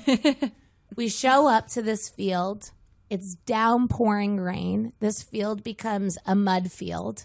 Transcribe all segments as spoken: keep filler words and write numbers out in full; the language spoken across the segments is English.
We show up to this field. It's downpouring rain. This field becomes a mud field.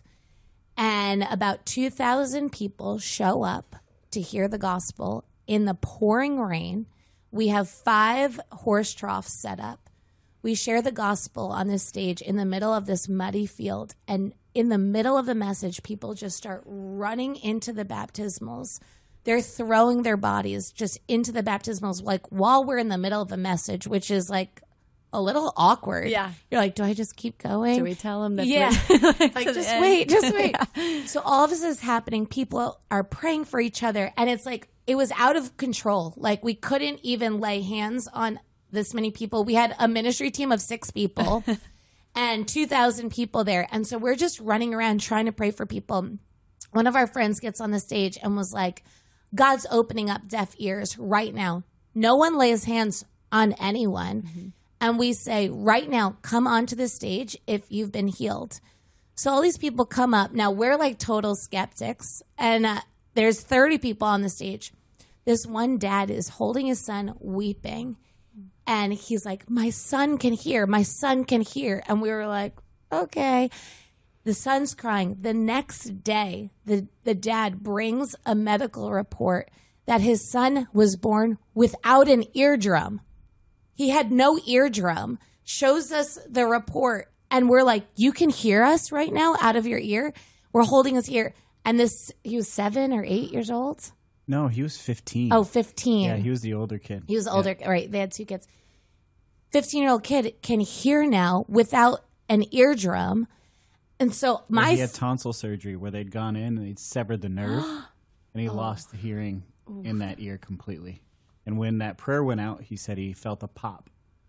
And about two thousand people show up to hear the gospel in the pouring rain. We have five horse troughs set up. We share the gospel on this stage in the middle of this muddy field. And in the middle of the message, people just start running into the baptismals. They're throwing their bodies just into the baptismals, like while we're in the middle of a message, which is like a little awkward. Yeah. You're like, do I just keep going? Do we tell them that? Yeah. like, like, just wait, just wait. Yeah. So all of this is happening. People are praying for each other. And it's like, it was out of control. Like we couldn't even lay hands on this many people. We had a ministry team of six people and two thousand people there. And so we're just running around trying to pray for people. One of our friends gets on the stage and was like, God's opening up deaf ears right now. No one lays hands on anyone. Mm-hmm. And we say, right now, come onto the stage if you've been healed. So all these people come up. Now, we're like total skeptics. And uh, there's thirty people on the stage. This one dad is holding his son, weeping. And he's like, my son can hear. My son can hear. And we were like, okay. The son's crying. The next day, the, the dad brings a medical report that his son was born without an eardrum. He had no eardrum, shows us the report, and we're like, you can hear us right now out of your ear? We're holding his ear. And this, he was seven or eight years old? No, he was fifteen. Oh, fifteen. Yeah, he was the older kid. He was older. Yeah. Right, they had two kids. fifteen-year-old kid can hear now without an eardrum. And so my... Well, he had tonsil surgery where they'd gone in and they'd severed the nerve, and he oh. lost the hearing Oof. in that ear completely. And when that prayer went out, he said he felt a pop,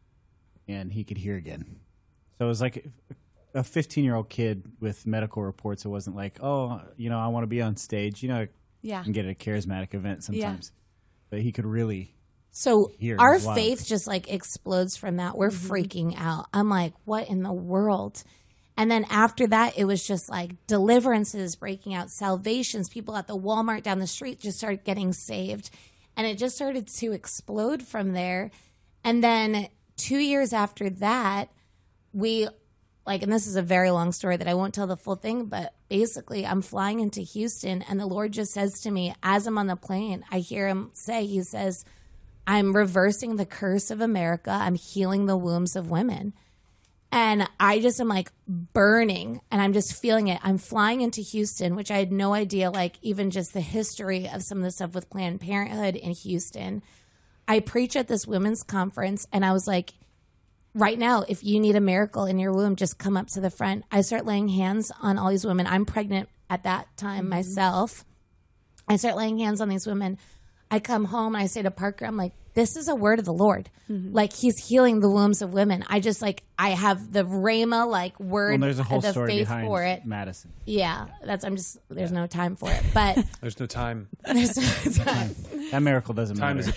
and he could hear again. So it was like a fifteen-year-old kid with medical reports. It wasn't like, oh, you know, I want to be on stage. You know, yeah. you can get at a charismatic event sometimes. Yeah. But he could really So hear. Our faith just like explodes from that. We're mm-hmm. freaking out. I'm like, what in the world? And then after that, it was just like deliverances breaking out, salvations. People at the Walmart down the street just started getting saved. And it just started to explode from there. And then two years after that, we, like, and this is a very long story that I won't tell the full thing, but basically I'm flying into Houston and the Lord just says to me, as I'm on the plane, I hear him say, he says, I'm reversing the curse of America. I'm healing the wombs of women. And I just am like burning and I'm just feeling it. I'm flying into Houston, which I had no idea, like even just the history of some of the stuff with Planned Parenthood in Houston. I preach at this women's conference and I was like, right now, if you need a miracle in your womb, just come up to the front. I start laying hands on all these women. I'm pregnant at that time mm-hmm. myself. I start laying hands on these women. I come home and I say to Parker, I'm like, this is a word of the Lord. Mm-hmm. Like he's healing the wombs of women. I just like, I have the Rhema like word, well, there's a whole the story faith behind for it. Madison. Yeah. That's, I'm just, there's no time for it, but there's no time. There's no time. That miracle doesn't time matter. Is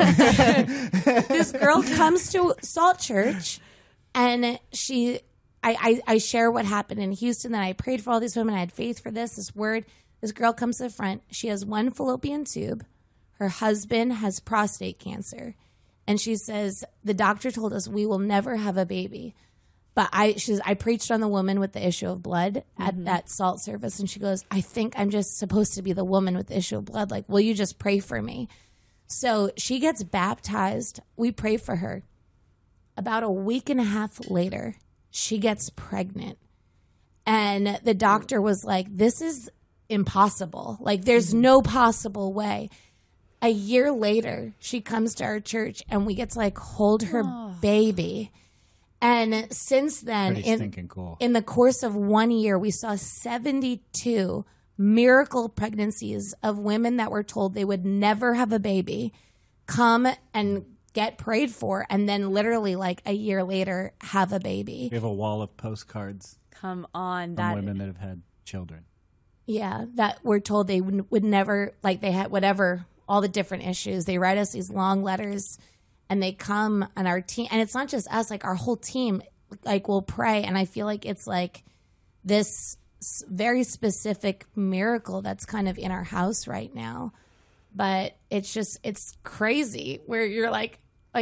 but this girl comes to Salt Church and she, I, I, I share what happened in Houston, that I prayed for all these women. I had faith for this, this word. This girl comes to the front. She has one fallopian tube. Her husband has prostate cancer. And she says, the doctor told us we will never have a baby. But I she says, I preached on the woman with the issue of blood at mm-hmm. that salt service. And she goes, I think I'm just supposed to be the woman with the issue of blood. Like, will you just pray for me? So she gets baptized. We pray for her. About a week and a half later, she gets pregnant. And the doctor was like, this is impossible. Like, there's mm-hmm. no possible way. A year later, she comes to our church and we get to like hold her oh. baby. And since then, in, cool. in the course of one year, we saw seventy-two miracle pregnancies of women that were told they would never have a baby come and get prayed for. And then literally like a year later, have a baby. We have a wall of postcards. Come on. From that women that have had children. Yeah, that were told they would, would never, like they had whatever... all the different issues. They write us these long letters and they come on our team. And it's not just us, like our whole team, like will pray. And I feel like it's like this very specific miracle that's kind of in our house right now. But it's just, it's crazy where you're like,